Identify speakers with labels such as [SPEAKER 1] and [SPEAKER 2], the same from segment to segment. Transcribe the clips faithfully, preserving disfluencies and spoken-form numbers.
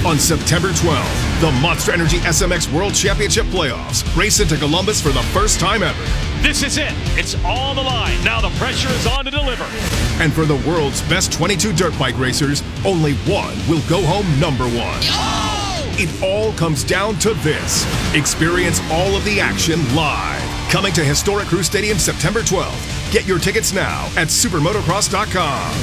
[SPEAKER 1] On September twelfth, the Monster Energy S M X World Championship Playoffs race into Columbus for the first time ever.
[SPEAKER 2] This is it. It's on the line. Now the pressure is on to deliver.
[SPEAKER 1] And for the world's best twenty-two dirt bike racers, only one will go home number one.
[SPEAKER 3] Oh!
[SPEAKER 1] It all comes down to this. Experience all of the action live. Coming to historic Crew Stadium September twelfth. Get your tickets now at supermotocross dot com.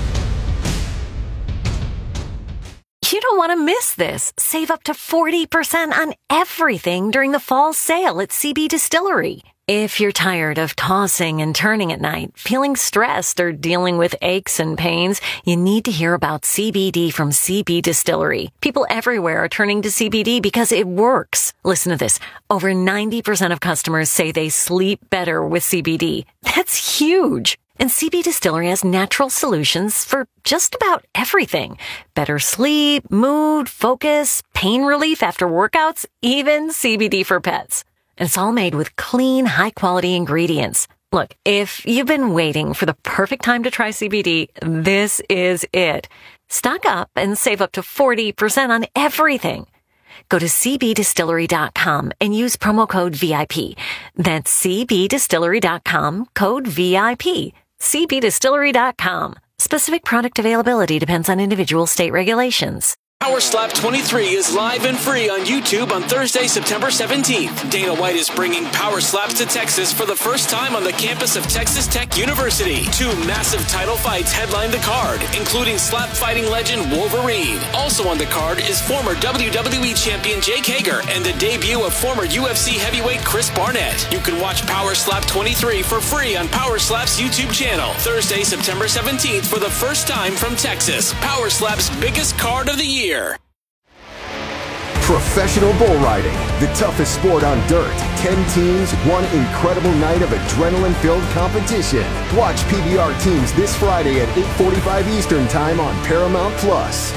[SPEAKER 4] You don't want to miss this. Save up to forty percent on everything during the fall sale at C B Distillery. If you're tired of tossing and turning at night, feeling stressed, or dealing with aches and pains, you need to hear about C B D from C B Distillery. People everywhere are turning to C B D because it works. Listen to this. Over ninety percent of customers say they sleep better with C B D. That's huge. And C B Distillery has natural solutions for just about everything. Better sleep, mood, focus, pain relief after workouts, even C B D for pets. And it's all made with clean, high-quality ingredients. Look, if you've been waiting for the perfect time to try C B D, this is it. Stock up and save up to forty percent on everything. Go to c b distillery dot com and use promo code V I P. That's c b distillery dot com, code V I P. c b distillery dot com. Specific product availability depends on individual state regulations.
[SPEAKER 5] Power Slap twenty-three is live and free on YouTube on Thursday, September seventeenth. Dana White is bringing Power Slaps to Texas for the first time on the campus of Texas Tech University. Two massive title fights headline the card, including slap fighting legend Wolverine. Also on the card is former W W E champion Jake Hager and the debut of former U F C heavyweight Chris Barnett. You can watch Power Slap twenty-three for free on Power Slap's YouTube channel. Thursday, September seventeenth for the first time from Texas. Power Slap's biggest card of the year.
[SPEAKER 6] Professional bull riding, the toughest sport on dirt. Ten teams, one incredible night of adrenaline-filled competition. Watch P B R teams this Friday at eight forty-five Eastern Time on Paramount Plus.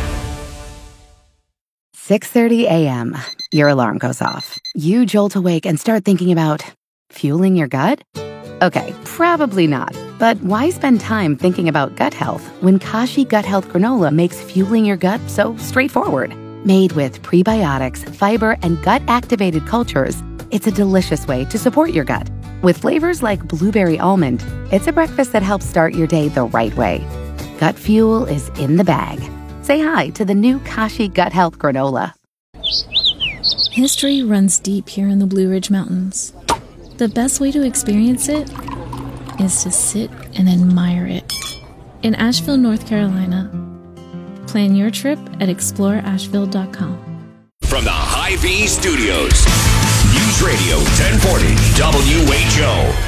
[SPEAKER 7] six thirty a.m. Your alarm goes off. You jolt awake and start thinking about fueling your gut? Okay, probably not. But why spend time thinking about gut health when Kashi Gut Health Granola makes fueling your gut so straightforward? Made with prebiotics, fiber, and gut-activated cultures, it's a delicious way to support your gut. With flavors like blueberry almond, it's a breakfast that helps start your day the right way. Gut fuel is in the bag. Say hi to the new Kashi Gut Health Granola.
[SPEAKER 8] History runs deep here in the Blue Ridge Mountains. The best way to experience it is to sit and admire it. In Asheville, North Carolina, plan your trip at explore asheville dot com.
[SPEAKER 9] From the Hy-Vee Studios, News Radio ten forty W H O.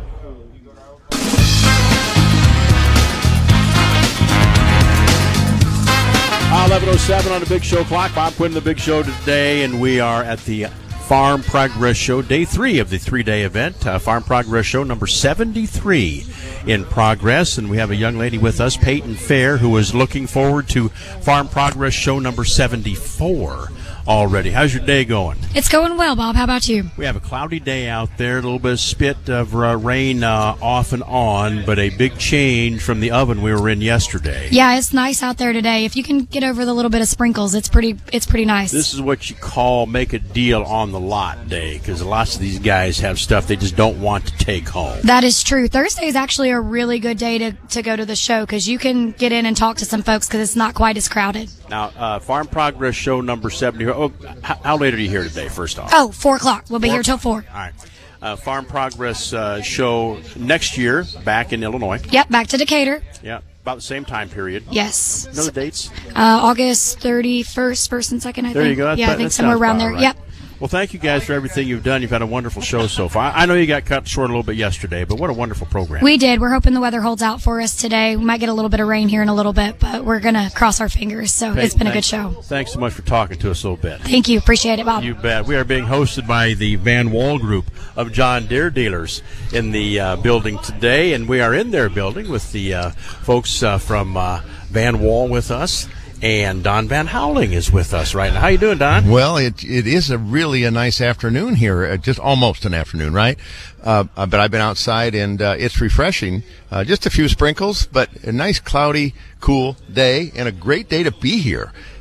[SPEAKER 10] eleven oh seven on the Big Show clock. Bob Quinn, the Big Show today, and we are at the Farm Progress Show, day three of the three-day event. Uh, Farm Progress Show number seventy-three in progress, and we have a young lady with us, Peyton Fair, who is looking forward to Farm Progress Show number seventy-four already. How's your day going?
[SPEAKER 11] It's going well, Bob. How about you?
[SPEAKER 10] We have a cloudy day out there, a little bit of spit of uh, rain uh, off and on, but a big change from the oven we were in yesterday.
[SPEAKER 11] Yeah, it's nice out there today. If you can get over the little bit of sprinkles, it's pretty it's pretty nice.
[SPEAKER 10] This is what you call make a deal on the lot day, because lots of these guys have stuff they just don't want to take home.
[SPEAKER 11] That is true. Thursday is actually a really good day to, to go to the show, because you can get in and talk to some folks because it's not quite as crowded.
[SPEAKER 10] Now, uh, Farm Progress Show number seventy. Oh, how, how late are you here today, first off?
[SPEAKER 11] Oh, four o'clock. We'll be
[SPEAKER 10] four
[SPEAKER 11] here till four.
[SPEAKER 10] All right. Uh, Farm Progress uh, Show next year back in Illinois.
[SPEAKER 11] Yep, back to Decatur.
[SPEAKER 10] Yeah, about the same time period.
[SPEAKER 11] Yes.
[SPEAKER 10] Know the dates?
[SPEAKER 11] Uh, August thirty-first, first and second, I
[SPEAKER 10] there
[SPEAKER 11] think.
[SPEAKER 10] There you go.
[SPEAKER 11] Yeah,
[SPEAKER 10] that,
[SPEAKER 11] I think somewhere around there.
[SPEAKER 10] Right.
[SPEAKER 11] Yep.
[SPEAKER 10] Well, thank you guys for everything you've done. You've had a wonderful show so far. I know you got cut short a little bit yesterday, but what a wonderful program.
[SPEAKER 11] We did. We're hoping the weather holds out for us today. We might get a little bit of rain here in a little bit, but we're going to cross our fingers. So
[SPEAKER 10] Peyton,
[SPEAKER 11] it's been a
[SPEAKER 10] thanks,
[SPEAKER 11] good show.
[SPEAKER 10] Thanks so much for talking to us a little bit.
[SPEAKER 11] Thank you. Appreciate it, Bob.
[SPEAKER 10] You bet. We are being hosted by the Van Wall Group of John Deere dealers in the uh, building today, and we are in their building with the uh, folks uh, from uh, Van Wall with us. And Don Van Houweling is with us right now. How you doing, Don?
[SPEAKER 12] Well, it it is a really a nice afternoon here, uh, just almost an afternoon, right? Uh, uh, but I've been outside, and uh, it's refreshing. Uh, just a few sprinkles, but a nice cloudy, cool day, and a great day to be here.